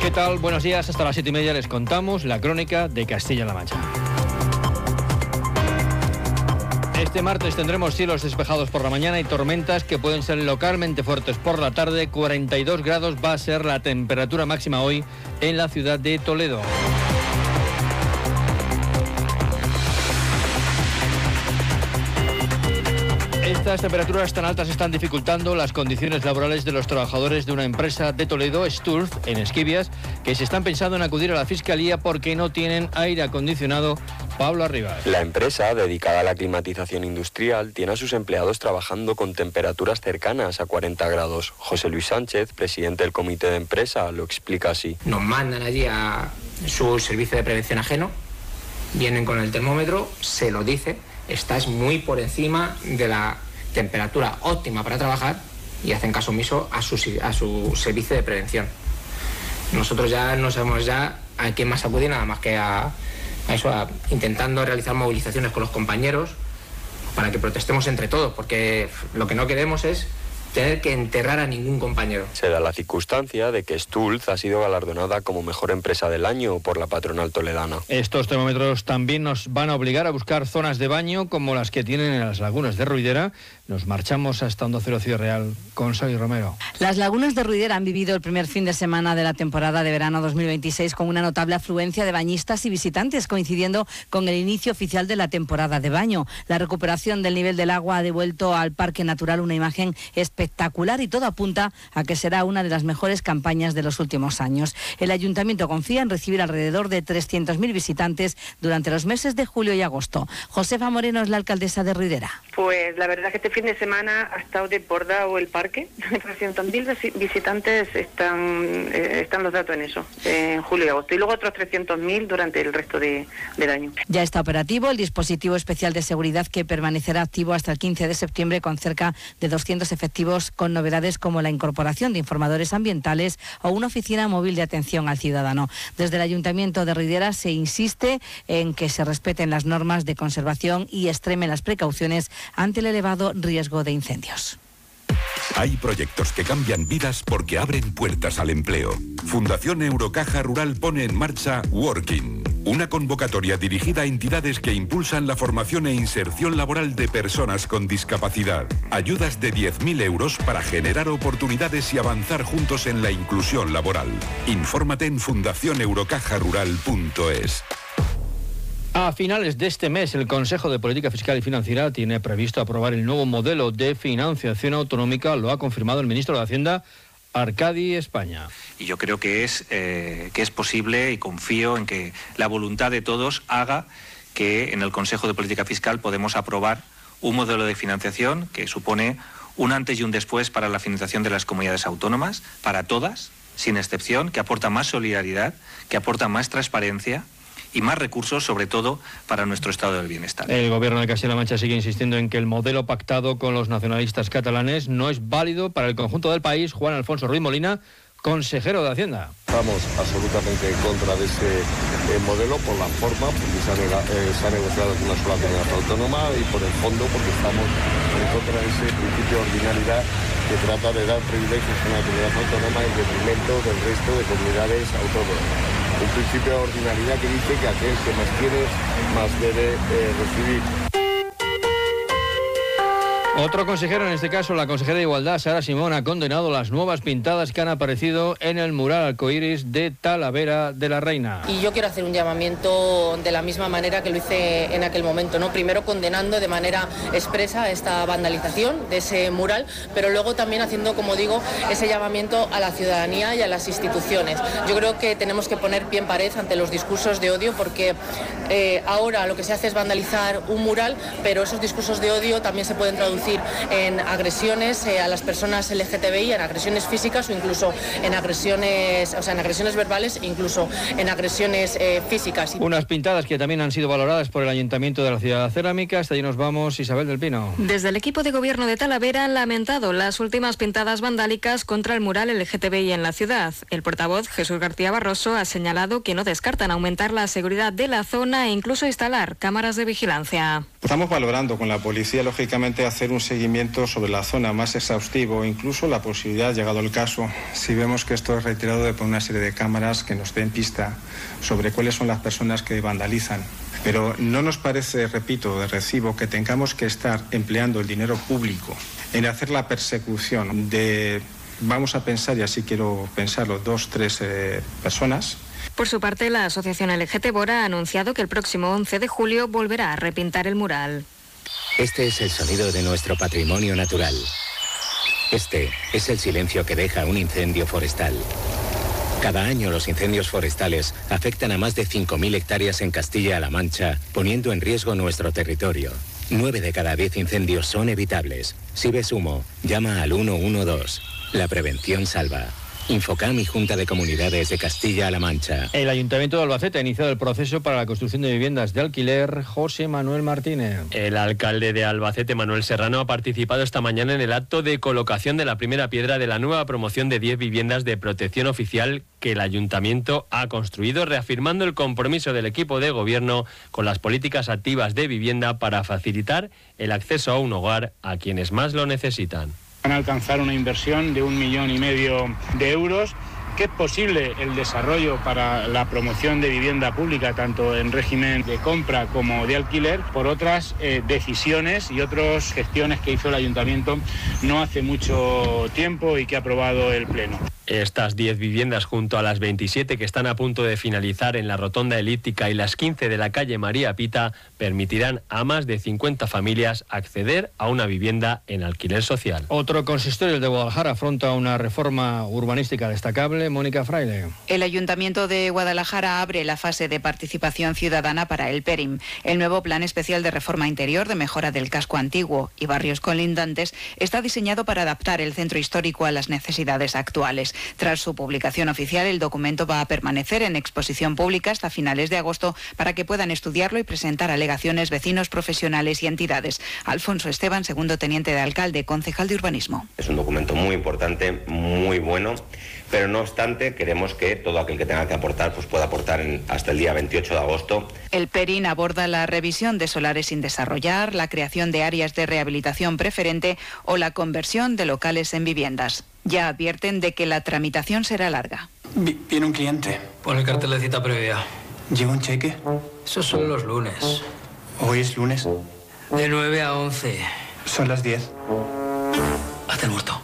¿Qué tal? Buenos días. Hasta las 7:30 les contamos la crónica de Castilla-La Mancha. Este martes tendremos cielos despejados por la mañana y tormentas que pueden ser localmente fuertes por la tarde. 42 grados va a ser la temperatura máxima hoy en la ciudad de Toledo. Estas temperaturas tan altas están dificultando las condiciones laborales de los trabajadores de una empresa de Toledo, Sturz, en Esquivias, que se están pensando en acudir a la Fiscalía porque no tienen aire acondicionado. Pablo Arribas. La empresa, dedicada a la climatización industrial, tiene a sus empleados trabajando con temperaturas cercanas a 40 grados. José Luis Sánchez, presidente del comité de empresa, lo explica así. Nos mandan allí a su servicio de prevención ajeno, vienen con el termómetro, se lo dice, estás muy por encima de la temperatura óptima para trabajar y hacen caso omiso a su servicio de prevención. Nosotros ya no sabemos ya a quién más acudir, nada más que a intentando realizar movilizaciones con los compañeros para que protestemos entre todos, porque lo que no queremos es tener que enterrar a ningún compañero. Se da la circunstancia de que Stulz ha sido galardonada como mejor empresa del año por la patronal toledana. Estos termómetros también nos van a obligar a buscar zonas de baño como las que tienen en las lagunas de Ruidera. Nos marchamos hasta Onda Cero Ciudad Real con Soy Romero. Las lagunas de Ruidera han vivido el primer fin de semana de la temporada de verano 2026 con una notable afluencia de bañistas y visitantes, coincidiendo con el inicio oficial de la temporada de baño. La recuperación del nivel del agua ha devuelto al Parque Natural una imagen espectacular y todo apunta a que será una de las mejores campañas de los últimos años. El Ayuntamiento confía en recibir alrededor de 300.000 visitantes durante los meses de julio y agosto. Josefa Moreno es la alcaldesa de Ruidera. Pues la verdad es que este fin de semana ha estado desbordado el parque. 300.000 visitantes están los datos en eso, en julio y agosto. Y luego otros 300.000 durante el resto del año. Ya está operativo el dispositivo especial de seguridad que permanecerá activo hasta el 15 de septiembre con cerca de 200 efectivos, con novedades como la incorporación de informadores ambientales o una oficina móvil de atención al ciudadano. Desde el Ayuntamiento de Ruidera se insiste en que se respeten las normas de conservación y extremen las precauciones ante el elevado riesgo de incendios. Hay proyectos que cambian vidas porque abren puertas al empleo. Fundación Eurocaja Rural pone en marcha Working, una convocatoria dirigida a entidades que impulsan la formación e inserción laboral de personas con discapacidad. Ayudas de 10.000 euros para generar oportunidades y avanzar juntos en la inclusión laboral. Infórmate en fundacioneurocajarural.es. A finales de este mes, el Consejo de Política Fiscal y Financiera tiene previsto aprobar el nuevo modelo de financiación autonómica. Lo ha confirmado el ministro de Hacienda, Arcadi España. Y yo creo que es posible, y confío en que la voluntad de todos haga que en el Consejo de Política Fiscal podemos aprobar un modelo de financiación que supone un antes y un después para la financiación de las comunidades autónomas, para todas, sin excepción, que aporta más solidaridad, que aporta más transparencia y más recursos, sobre todo, para nuestro estado del bienestar. El gobierno de Castilla-La Mancha sigue insistiendo en que el modelo pactado con los nacionalistas catalanes no es válido para el conjunto del país. Juan Alfonso Ruiz Molina, consejero de Hacienda. Estamos absolutamente en contra de ese modelo por la forma, porque se ha negociado con una sola comunidad autónoma, y por el fondo porque estamos en contra de ese principio de ordinariedad que trata de dar privilegios a una comunidad autónoma en detrimento del resto de comunidades autónomas. Un principio de ordinariedad que dice que aquel que más tiene, más debe recibir. Otro consejero, en este caso la consejera de Igualdad, Sara Simón, ha condenado las nuevas pintadas que han aparecido en el mural arcoíris de Talavera de la Reina. Y yo quiero hacer un llamamiento de la misma manera que lo hice en aquel momento, ¿no? Primero condenando de manera expresa esta vandalización de ese mural, pero luego también haciendo, como digo, ese llamamiento a la ciudadanía y a las instituciones. Yo creo que tenemos que poner pie en pared ante los discursos de odio, porque ahora lo que se hace es vandalizar un mural, pero esos discursos de odio también se pueden traducir en agresiones a las personas LGTBI, en agresiones físicas o incluso en agresiones, en agresiones verbales e incluso en agresiones físicas. Unas pintadas que también han sido valoradas por el Ayuntamiento de la Ciudad Cerámica. Hasta allí nos vamos, Isabel del Pino. Desde el equipo de gobierno de Talavera han lamentado las últimas pintadas vandálicas contra el mural LGTBI en la ciudad. El portavoz, Jesús García Barroso, ha señalado que no descartan aumentar la seguridad de la zona e incluso instalar cámaras de vigilancia. Estamos valorando con la policía, lógicamente, hacer un seguimiento sobre la zona más exhaustivo, incluso la posibilidad, llegado el caso, si vemos que esto es retirado, de poner una serie de cámaras que nos den pista sobre cuáles son las personas que vandalizan. Pero no nos parece, repito, de recibo que tengamos que estar empleando el dinero público en hacer la persecución de, vamos a pensar, y así quiero pensarlo, 2, 3 personas. Por su parte, la asociación LGT Bora ha anunciado que el próximo 11 de julio volverá a repintar el mural. Este es el sonido de nuestro patrimonio natural. Este es el silencio que deja un incendio forestal. Cada año los incendios forestales afectan a más de 5.000 hectáreas en Castilla-La Mancha, poniendo en riesgo nuestro territorio. 9 de cada 10 incendios son evitables. Si ves humo, llama al 112. La prevención salva. Infocam y Junta de Comunidades de Castilla-La Mancha. El Ayuntamiento de Albacete ha iniciado el proceso para la construcción de viviendas de alquiler. José Manuel Martínez. El alcalde de Albacete, Manuel Serrano, ha participado esta mañana en el acto de colocación de la primera piedra de la nueva promoción de 10 viviendas de protección oficial que el Ayuntamiento ha construido, reafirmando el compromiso del equipo de gobierno con las políticas activas de vivienda para facilitar el acceso a un hogar a quienes más lo necesitan. Van a alcanzar una inversión de 1,5 millones de euros, que es posible el desarrollo para la promoción de vivienda pública, tanto en régimen de compra como de alquiler, por otras decisiones y otras gestiones que hizo el Ayuntamiento no hace mucho tiempo y que ha aprobado el Pleno. Estas 10 viviendas, junto a las 27 que están a punto de finalizar en la Rotonda Elíptica y las 15 de la calle María Pita, permitirán a más de 50 familias acceder a una vivienda en alquiler social. Otro consistorio, el de Guadalajara, afronta una reforma urbanística destacable. Mónica Fraile. El Ayuntamiento de Guadalajara abre la fase de participación ciudadana para el PERIM, el nuevo Plan Especial de Reforma Interior de Mejora del Casco Antiguo y barrios colindantes. Está diseñado para adaptar el centro histórico a las necesidades actuales. Tras su publicación oficial, el documento va a permanecer en exposición pública hasta finales de agosto para que puedan estudiarlo y presentar alegaciones vecinos, profesionales y entidades. Alfonso Esteban, segundo teniente de alcalde, concejal de urbanismo. Es un documento muy importante, muy bueno, pero no obstante queremos que todo aquel que tenga que aportar pues pueda aportar hasta el día 28 de agosto. El PERIM aborda la revisión de solares sin desarrollar, la creación de áreas de rehabilitación preferente o la conversión de locales en viviendas. Ya advierten de que la tramitación será larga. Viene un cliente. Pon el cartel de cita previa. ¿Lleva un cheque? Eso son los lunes. ¿Hoy es lunes? De 9 a 11. Son las 10. Hazte el muerto.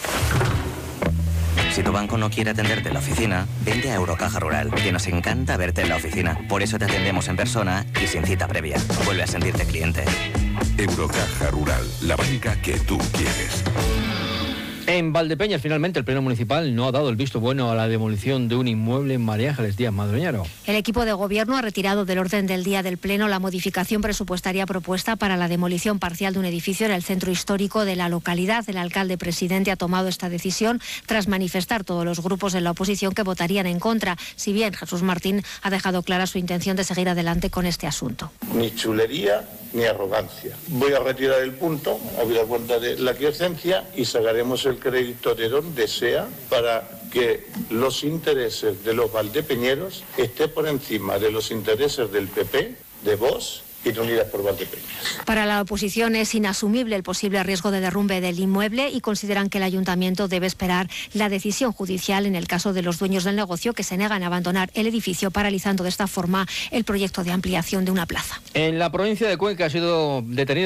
Si tu banco no quiere atenderte en la oficina, vente a Eurocaja Rural, que nos encanta verte en la oficina. Por eso te atendemos en persona y sin cita previa. Vuelve a sentirte cliente. Eurocaja Rural, la banca que tú quieres. En Valdepeñas, finalmente, el Pleno Municipal no ha dado el visto bueno a la demolición de un inmueble en María Ángeles Díaz Madroñero. El equipo de gobierno ha retirado del orden del día del Pleno la modificación presupuestaria propuesta para la demolición parcial de un edificio en el centro histórico de la localidad. El alcalde presidente ha tomado esta decisión tras manifestar todos los grupos de la oposición que votarían en contra, si bien Jesús Martín ha dejado clara su intención de seguir adelante con este asunto. Ni chulería ni arrogancia. Voy a retirar el punto, habida cuenta de la aquiescencia, y sacaremos el crédito de donde sea para que los intereses de los valdepeñeros estén por encima de los intereses del PP, de Vox y de Unidas por Valdepeñas. Para la oposición es inasumible el posible riesgo de derrumbe del inmueble y consideran que el ayuntamiento debe esperar la decisión judicial en el caso de los dueños del negocio que se negan a abandonar el edificio, paralizando de esta forma el proyecto de ampliación de una plaza. En la provincia de Cuenca ha sido detenido